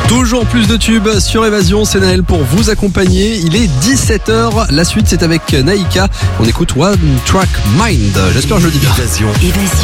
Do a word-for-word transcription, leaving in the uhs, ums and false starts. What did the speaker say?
Toujours plus de tubes sur Évasion, c'est Naël pour vous accompagner. Il est dix-sept heures, la suite c'est avec Naïka. On écoute One Track Mind. J'espère que je le dis bien. Évasion. Évasion.